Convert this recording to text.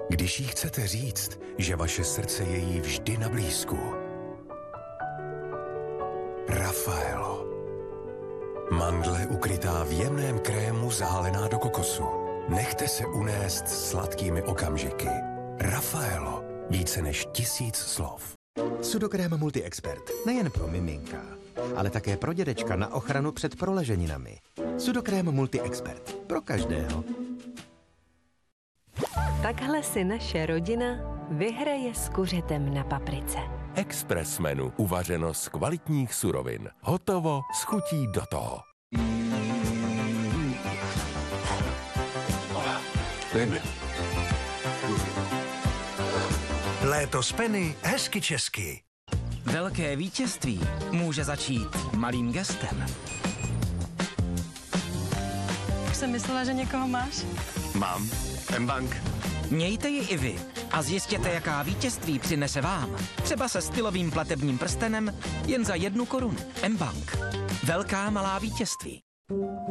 Když jí chcete říct, že vaše srdce je jí vždy na blízku. Raffaello. Mandle ukrytá v jemném krému zahalená do kokosu. Nechte se unést sladkými okamžiky. Raffaello. Více než 1000 slov. Sudokrém Multi-Expert. Nejen pro miminka, ale také pro dědečka na ochranu před proleženinami. Sudokrém Multi-Expert. Pro každého. Takhle si naše rodina vyhraje s kuřetem na paprice. Express menu. Uvařeno z kvalitních surovin. Hotovo s chutí do toho. Léto z Penny hezky česky. Velké vítězství může začít malým gestem. Už jsem myslela, že někoho máš. Mám. mBank. Mějte ji i vy a zjistěte, jaká vítězství přinese vám. Třeba se stylovým platebním prstenem jen za 1 korunu. mBank. Velká malá vítězství.